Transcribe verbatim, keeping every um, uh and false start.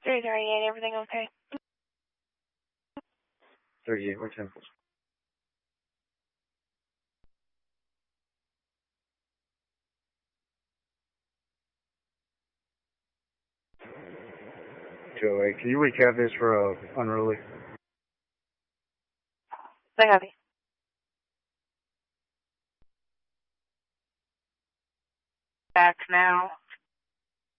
three thirty-eight, everything okay? thirty-eight, where Temples? two oh eight, can you recap this for uh, Unruly? I copy. Back now.